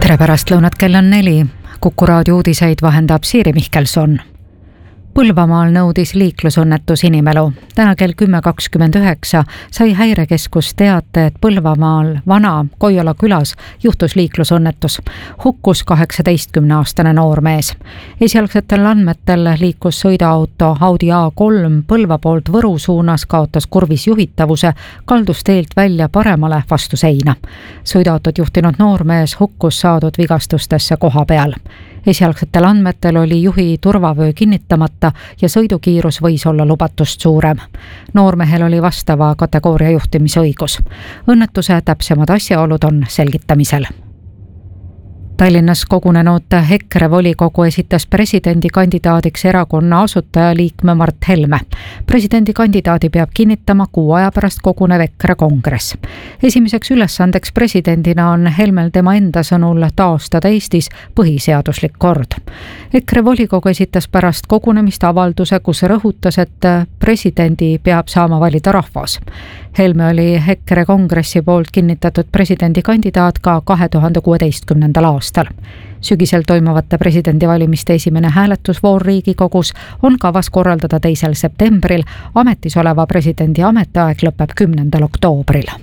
Tere pärastlõunat, kell on 4. Kuku raadio uudiseid vahendab Siiri Mihkelson. Põlvamaal nõudis liiklusõnnetus inimelu. Täna kell 10.29 sai häirekeskus teate, et Põlvamaal Vana Koiola külas juhtus liiklusõnnetus. Hukkus 18-aastane noormees. Esialgsetel andmetel liikus sõiduauto Audi A3 Põlva poolt Võru suunas, kaotas kurvis juhitavuse, kaldus teelt välja paremale vastu seina. Sõiduautot juhtinud noormees hukkus saadud vigastustesse koha peal. Esialgsetel andmetel oli juhi turvavöö kinnitamata ja sõidukiirus võis olla lubatust suurem. Noormehel oli vastava kategooria juhtimisõigus. Õnnetuse täpsemad asjaolud on selgitamisel. Tallinnas kogunenud EKRE volikogu esitas presidendikandidaadiks erakonna asutajaliikme Mart Helme. Presidendikandidaadi peab kinnitama 6 aja pärast kogunev EKRE kongress. Esimeseks ülesandeks presidendina on Helmel tema enda sõnul taastada Eestis põhiseaduslik kord. EKRE volikogu esitas pärast kogunemist avalduse, kus rõhutas, et presidendi peab saama valida rahvas. Helme oli EKRE kongressi poolt kinnitatud presidendikandidaat ka 2016. aastal. Sügisel toimuvate presidendivalimiste esimene hääletusvoor Riigikogus on kavas korraldada 2. septembril. Ametis oleva presidendi ametiaeg lõpeb 10. oktoobril.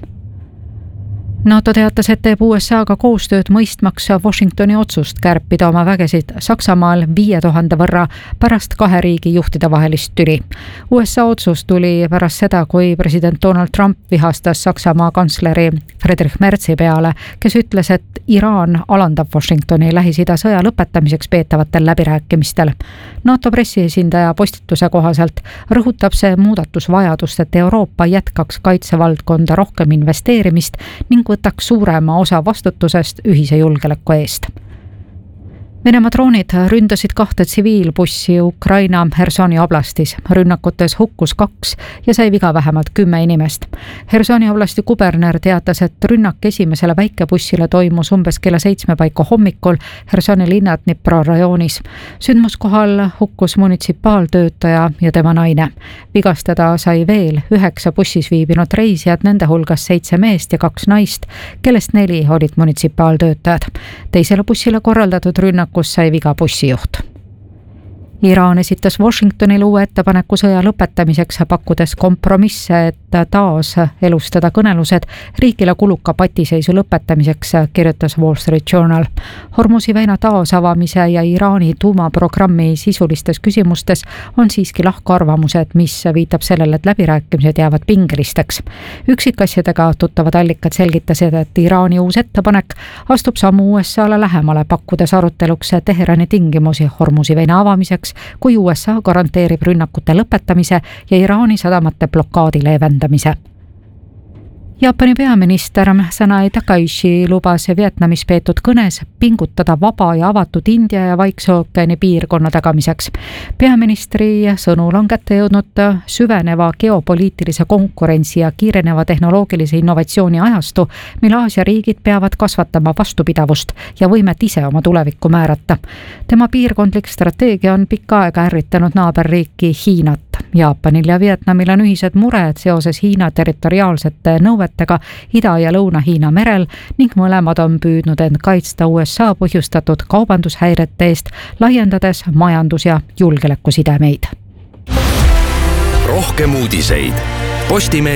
NATO teatas, et teeb USA-ga koostööd mõistmaks Washingtoni otsust kärpida oma vägesid Saksamaal 5000 võrra pärast 2 riigi juhtide vahelist tüli. USA otsus tuli pärast seda, kui president Donald Trump vihastas Saksamaa kantsleri Friedrich Merzi peale, kes ütles, et Iraan alandab Washingtoni Lähis-Ida sõja lõpetamiseks peetavatel läbirääkimistel. NATO pressiesindaja postituse kohaselt rõhutab see muudatus vajadust, et Euroopa jätkaks kaitsevaldkonda rohkem investeerimist ning võtaks suurema osa vastutusest ühise julgeoleku eest. Venemaa droonid ründasid 2 tsiviilbussi Ukraina Hersoni oblastis. Rünnakutes hukkus 2 ja sai viga vähemalt 10 inimest. Hersoni oblasti kuberner teatas, et rünnak esimesele väikebussile toimus umbes kella 7 paiku hommikul Hersoni linna Dnipro rajoonis. Sündmuskohal hukkus munitsipaaltöötaja ja tema naine. Vigastada sai veel 9 bussis viibinud reisijad, nende hulgas 7 meest ja 2 naist, kellest 4 olid munitsipaaltöötajad. Teisele bussile korraldatud rünnak sai viga bussijuht. Iraan esitas Washingtonile uue ettepaneku sõja lõpetamiseks, pakkudes kompromisse, et taas elustada kõnelused riigile kuluka patiseisu lõpetamiseks, kirjutas Wall Street Journal. Hormuzi väina taasavamise ja Iraani tuumaprogrammi sisulistes küsimustes on siiski lahkarvamused, mis viitab sellele, et läbirääkimised jäävad pingelisteks. Üksikasjadega tuttavad allikad selgitasid, et Iraani uus ettepanek astub sammu USA-le lähemale, pakkudes aruteluks Teherani tingimusi Hormuzi väina avamiseks, kui USA garanteerib rünnakute lõpetamise ja Iraani sadamate blokaadi leevendamise. Jaapani peaminister Sanae Takaishi lubas Vietnamis peetud kõnes pingutada vaba ja avatud India ja Vaikse ookeani piirkonna tagamiseks. Peaministri sõnul on kätte jõudnud süveneva geopoliitilise konkurentsi ja kiireneva tehnoloogilise innovatsiooni ajastu, mil Aasia riigid peavad kasvatama vastupidavust ja võimet ise oma tulevikku määrata. Tema piirkondlik strateegia on pikka aega ärritanud naaberriiki Hiinat. Jaapanil ja Vietnamil on ühised mured seoses Hiina territoriaalsete nõuetega Ida- ja Lõuna-Hiina merel ning mõlemad on püüdnud end kaitsta USA põhjustatud kaubandushäirete eest, laiendades majandus- ja julgeolekusidemeid. Rohkem uudiseid Postimehe